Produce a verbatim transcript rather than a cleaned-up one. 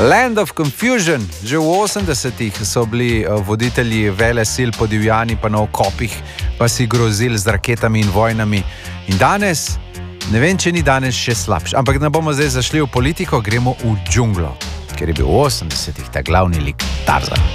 Land of Confusion. Že v osemdesetih so bili voditelji velesil podivjani pa na okopih, pa si grozili z raketami in vojnami. In danes, ne vem, če ni danes še slabše, ampak ne bomo zdaj zašli v politiko, gremo v džunglo, ker je bil v osemdesetih ta glavni lik Tarzan.